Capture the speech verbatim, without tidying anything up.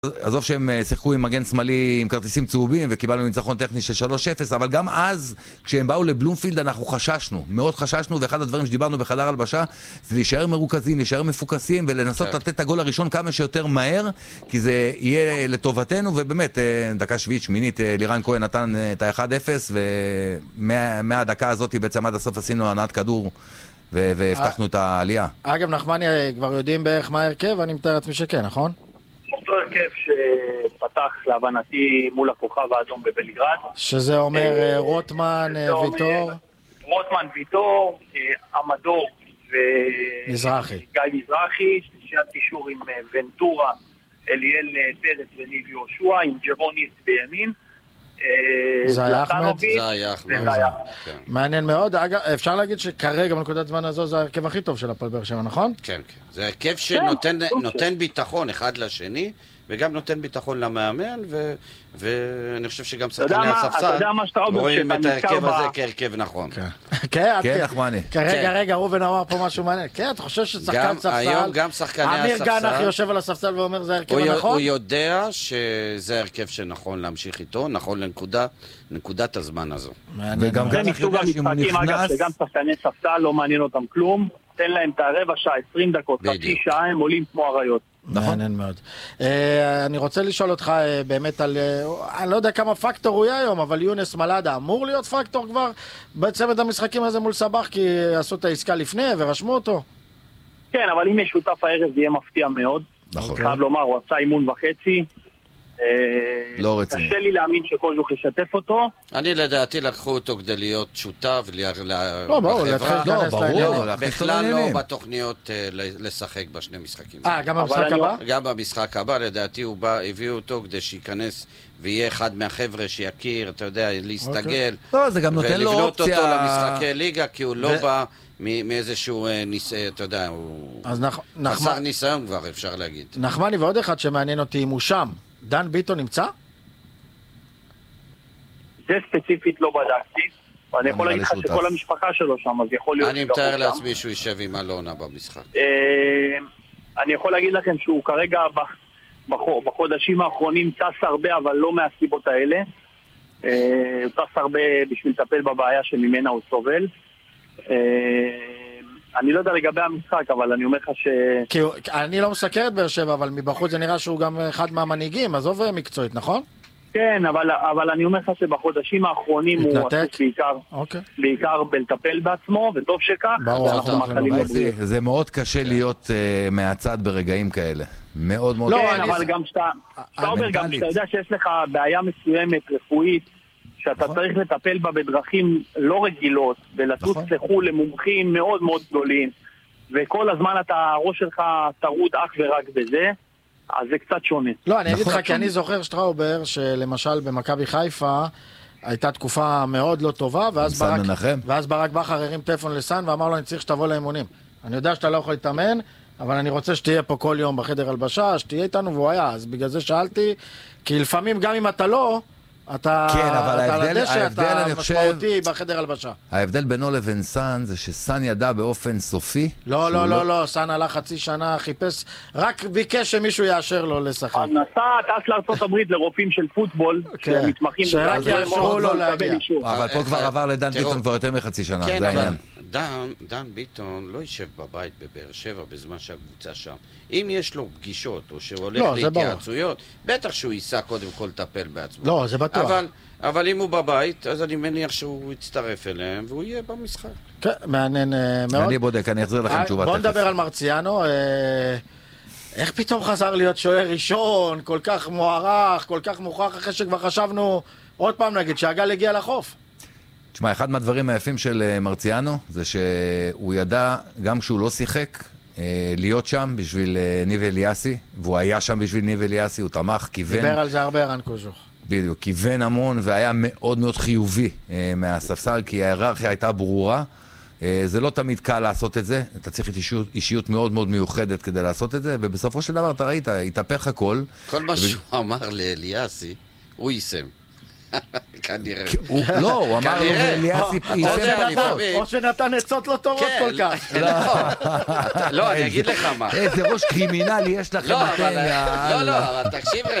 עזוב שהם שיחקו עם מגן שמאלי עם כרטיסים צהובים וקיבלנו ניצחון טכני של שלוש אפס, אבל גם אז כשהם באו לבלומפילד אנחנו חששנו, מאוד חששנו, ואחד הדברים שדיברנו בחדר הלבשה זה להישאר מרוכזים, להישאר מפוקסים ולנסות לתת את הגול הראשון כמה שיותר מהר, כי זה יהיה לטובתנו. ובאמת דקה שביעית שמינית לירן כהן נתן את ה-אחד אפס, ומהדקה הזאת בעצם עד הסוף עשינו הנעת כדור והבטחנו את העלייה. אגב, נחמני, כבר יודעים בערך מה הרכב, אני מתאר לעצמי שכן, נכון? אותו הרכב שפתח להבנתי מול הכוכב האדום בבלגרד. שזה אומר רוטמן, ויטור? רוטמן, ויטור, עמדור מזרחי. גיא מזרחי, שלישיית קישור עם ונטורה, אליאל פרץ וניב יהושע, עם ג'רוניס בימין. זה היה אחמד? זה היה אחמד. מעניין מאוד. אגב, אפשר להגיד שכרגע בנקודת זמן הזו זה הרכב הכי טוב של הפועל באר שבע, נכון? כן, כן. זה הרכב שנותן ביטחון אחד לשני, וגם נותן ביטחון למאמן, ואני חושב שגם שחקני הספסל רואים את ההרכב הזה כהרכב נכון. כן, נחמני. רגע, רגע, רובן אמר פה משהו מעניין. כן, אתה חושב ששחקן ספסל... היום גם שחקני הספסל... אמיר גנח יושב על הספסל ואומר זה הרכב הנכון? הוא יודע שזה הרכב שנכון להמשיך איתו, נכון לנקודת הזמן הזו. וגם גנח יודע שאם הוא נכנס... שגם שחקני ספסל לא מעניין אותם כלום, תן להם את הרבע שעה, עשרים דקות, חצי שעה, הם עולים כמו אריות. מעניין מאוד. אני רוצה לשאול אותך באמת על, אני לא יודע כמה פקטור הוא יהיה היום, אבל יונס מלאדה אמור להיות פקטור כבר בצמד המשחקים הזה מול סבח, כי עשו את העסקה לפני ורשמו אותו. כן, אבל אם יש שותף הערב זה יהיה מפתיע מאוד. נכון. חייב לומר, הוא עשה אימון וחצי. לא רציני. קשה לי להאמין שקוז'וך ישתף אותו. אני לדעתי לקחו אותו כדי להיות שותף לא, ברור, בכלל לא בתוכניות לשחק בשני משחקים. אה, גם במשחק הבא? גם במשחק הבא, לדעתי הביאו אותו כדי שייכנס ויהיה אחד מהחבר'ה שיכיר, אתה יודע, להסתגל לא, זה גם נותן לו ולבנות אופציה אותו למשחקי ליגה, כי הוא לא בא מאיזשהו ניסיון, אתה יודע, הוא חסר ניסיון כבר, אפשר להגיד. נחמני, ועוד אחד שמעניין אותי אם הוא שם, דן ביטון נמצא? זה ספציפית לא בדקתי, ואני יכול להגיד לך שכל המשפחה שלו שם, אז יכול להיות... אני מתאר לעצמי שהוא יישב עם אלונה במשחק. אני יכול להגיד לכם שהוא כרגע בחודשים האחרונים טס הרבה, אבל לא מהסיבות האלה. הוא טס הרבה בשביל לטפל בבעיה שממנה הוא סובל. אני לא יודע לגבי המשחק, אבל אני אומר לך ש... כי אני לא מסקר את באר שבע, אבל מבחוץ זה נראה שהוא גם אחד מהמנהיגים, עזוב מקצועית, נכון? כן, אבל, אבל אני אומר לך שבחודשים האחרונים הוא עסוק בעיקר, אוקיי. בעיקר בלטפל בעצמו, וטוב שכך. ברור, זה, זה מאוד קשה להיות uh, מהצד ברגעים כאלה. מאוד מאוד. לא, כן, אבל גם שאתה, שאתה אומר, גם שאתה יודע שיש לך בעיה מסוימת, רפואית, שאתה צריך לטפל בה בדרכים לא רגילות, ולטוס לחו"ל למומחים מאוד מאוד גדולים, וכל הזמן אתה, הראש שלך טרוד אך ורק בזה, אז זה קצת שונה. לא, אני אגיד לך, כי אני זוכר שטראובר, שלמשל במכבי חיפה, הייתה תקופה מאוד לא טובה, ואז ברק, ואז ברק בכר הרים טלפון לסן, ואמר לו, אני צריך שתבוא לאימונים. אני יודע שאתה לא יכול להתאמן, אבל אני רוצה שתהיה פה כל יום בחדר הלבשה, שתהיה איתנו, והוא היה. אז בגלל זה שאלתי, כי לפעמים גם אם אתה לא, אתה, כן, אבל אתה ההבדל, לדשא, ההבדל, אתה אני חושב, משמעותי בחדר הלבשה. ההבדל בינו לבין סן זה שסן ידע באופן סופי. לא, לא, לא, לא, סן הלך חצי שנה, חיפש, רק ביקש שמישהו יאשר לו לשחק. נסע, טס לארצות הברית לרופאים של פוטבול, שמתמחים שרק יאשרו לו להגיע. אבל פה כבר עבר לדן ביטון כבר יותר מחצי שנה, זה העניין. דן, דן ביטון לא יישב בבית בבאר שבע בזמן שהקבוצה שם. אם יש לו פגישות או שהוא הולך לא, להתייעצויות, בטח שהוא ייסע קודם כל לטפל בעצמו. לא, זה בטוח. אבל, אבל אם הוא בבית, אז אני מניח שהוא יצטרף אליהם והוא יהיה במשחק. כן, מעניין מאוד. אני בודק, אני אחזיר לכם תשובה. בוא נדבר על מרציאנו. איך פתאום חזר להיות שוער ראשון, כל כך מוערך, כל כך מוכח, אחרי שכבר חשבנו, עוד פעם נגיד, שהגל הגיע לחוף. תשמע, אחד מהדברים היפים של מרציאנו זה שהוא ידע, גם כשהוא לא שיחק, להיות שם בשביל ניב אליאסי, והוא היה שם בשביל ניב אליאסי, הוא תמך, כיוון. דיבר על זה הרבה ערן קוז'וך. בדיוק, כיוון המון והיה מאוד מאוד חיובי מהספסל, כי ההיררכיה הייתה ברורה. זה לא תמיד קל לעשות את זה, אתה צריך אישיות, אישיות מאוד מאוד מיוחדת כדי לעשות את זה, ובסופו של דבר אתה ראית, התהפך הכל. כל מה שהוא אמר לאליאסי, הוא יישם. כנראה. לא, הוא אמר לו אליאס או שנתן עצות לא טובות כל כך. לא, אני אגיד לך מה. איזה ראש קרימינלי יש לכם. לא, לא, אבל תקשיב